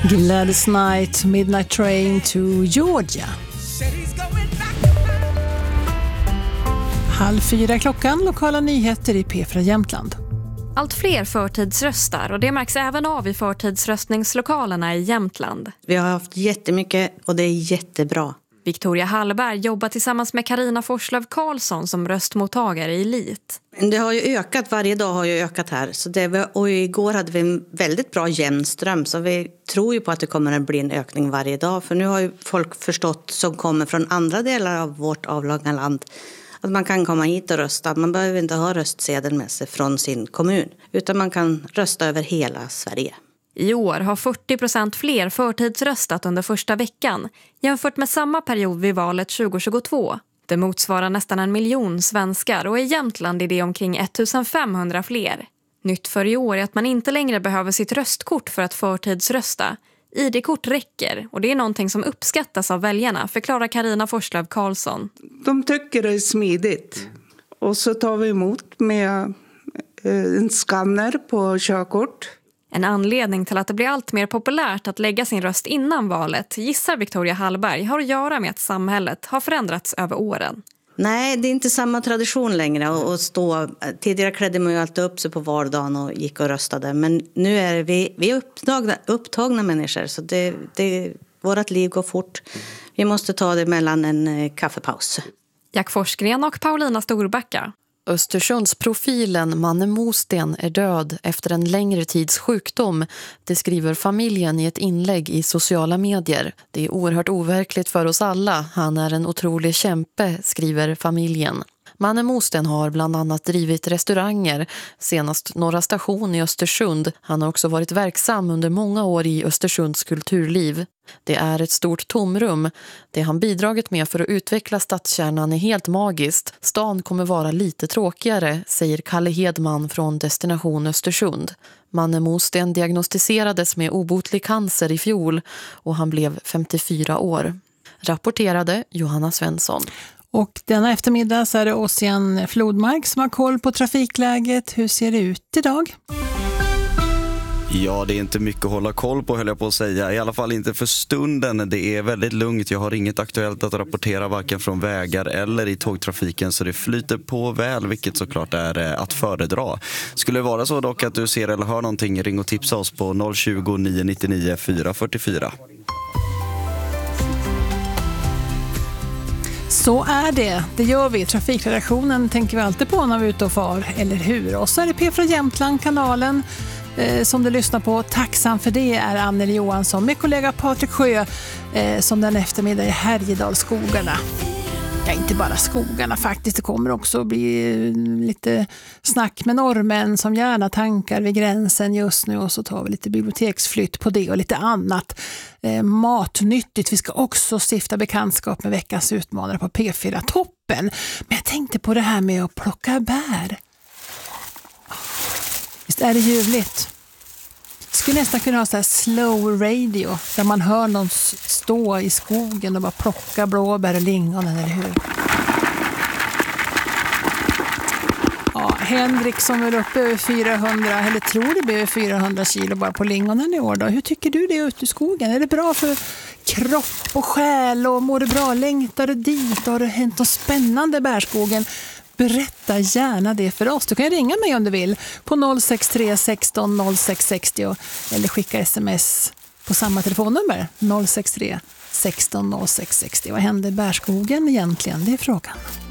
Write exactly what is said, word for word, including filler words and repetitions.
Gladys Knight, Midnight Train to Georgia. Halv fyra klockan, lokala nyheter i P fyra Jämtland. Allt fler förtidsröstar och det märks även av i förtidsröstningslokalerna i Jämtland. Vi har haft jättemycket och det är jättebra. Victoria Hallberg jobbar tillsammans med Carina Forslöv Karlsson som röstmottagare i Lit. Det har ju ökat, varje dag har ju ökat här. Så det, och igår hade vi en väldigt bra jämn ström, så vi tror ju på att det kommer att bli en ökning varje dag. För nu har ju folk förstått som kommer från andra delar av vårt avlånga land att man kan komma hit och rösta. Man behöver inte ha röstsedeln med sig från sin kommun, utan man kan rösta över hela Sverige. I år har fyrtio procent fler förtidsröstat under första veckan jämfört med samma period vid valet tjugohundratjugotvå. Det motsvarar nästan en miljon svenskar och i Jämtland är det omkring ettusenfemhundra fler. Nytt för i år är att man inte längre behöver sitt röstkort för att förtidsrösta. I D-kort räcker och det är någonting som uppskattas av väljarna, förklarar Carina Forslöv Karlsson. De tycker det är smidigt och så tar vi emot med en skanner på körkort. En anledning till att det blir allt mer populärt att lägga sin röst innan valet, gissar Victoria Hallberg, har att göra med att samhället har förändrats över åren. Nej, det är inte samma tradition längre att stå. Tidigare klädde man ju alltid upp sig på vardagen och gick och röstade. Men nu är vi, vi är upptagna, upptagna människor, så det, det, vårt liv går fort. Vi måste ta det mellan en kaffepaus. Jack Forsgren och Paulina Storbacka. Östersundsprofilen Manne Mosten är död efter en längre tids sjukdom. Det skriver familjen i ett inlägg i sociala medier. Det är oerhört overkligt för oss alla. Han är en otrolig kämpe, skriver familjen. Manne Mosten har bland annat drivit restauranger, senast Norra Station i Östersund. Han har också varit verksam under många år i Östersunds kulturliv. Det är ett stort tomrum. Det han bidragit med för att utveckla stadskärnan är helt magiskt. Stan kommer vara lite tråkigare, säger Kalle Hedman från Destination Östersund. Manne Mosten diagnostiserades med obotlig cancer i fjol och han blev femtiofyra år. Rapporterade Johanna Svensson. Och denna eftermiddag så är det Ossian Flodmark som har koll på trafikläget. Hur ser det ut idag? Ja, det är inte mycket att hålla koll på, höll jag på att säga. I alla fall inte för stunden. Det är väldigt lugnt. Jag har inget aktuellt att rapportera varken från vägar eller i tågtrafiken, så det flyter på väl, vilket såklart är att föredra. Skulle det vara så dock att du ser eller hör någonting, ring och tipsa oss på noll tjugo, nio nittionio, fyra fyrtiofyra. Så är det. Det gör vi. Trafikredaktionen tänker vi alltid på när vi är ute och far, eller hur? Och så är det P fyra Jämtland, kanalen eh, som du lyssnar på. Tacksam för det är Anneli Johansson med kollega Patrik Sjö eh, som den eftermiddag i Härjedalsskogarna. Ja, inte bara skogarna faktiskt. Det kommer också bli lite snack med norrmän som gärna tankar vid gränsen just nu. Och så tar vi lite biblioteksflytt på det och lite annat eh, matnyttigt. Vi ska också stifta bekantskap med veckans utmanare på P fyra Toppen. Men jag tänkte på det här med att plocka bär. Visst är det ljuvligt? Skulle nästan kunna ha så här slow radio där man hör någon stå i skogen och bara plocka blåbär och lingon, eller hur? Ja, Henrik som är uppe över fyrahundra, eller tror det blir över fyrahundra kilo bara på lingonen i år då. Hur tycker du det är ute i skogen? Är det bra för kropp och själ och mår du bra? Längtar du dit? Har det hänt något spännande i bärskogen? Berätta gärna det för oss. Du kan ringa mig om du vill på noll sex tre sexton noll sex sextio eller skicka sms på samma telefonnummer noll sex tre sexton noll sex sextio. Vad händer i bärskogen egentligen? Det är frågan.